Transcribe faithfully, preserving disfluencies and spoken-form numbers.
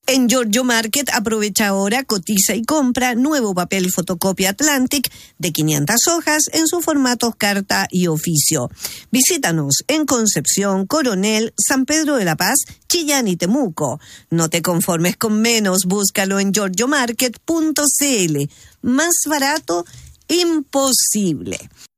En Giorgio Market aprovecha ahora, cotiza y compra nuevo papel fotocopia Atlantic de quinientas hojas en sus formatos carta y oficio. Visítanos en Concepción, Coronel, San Pedro de la Paz, Chillán y Temuco. No te conformes con menos, búscalo en giorgio market punto c l. Más barato, imposible.